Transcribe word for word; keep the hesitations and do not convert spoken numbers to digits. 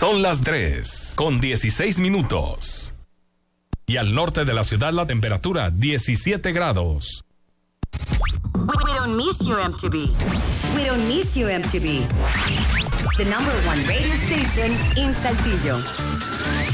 Son las tres con dieciséis minutos. Y al norte de la ciudad la temperatura diecisiete grados. We don't miss you, M T V. We don't miss you, M T V. The number one radio station in Saltillo.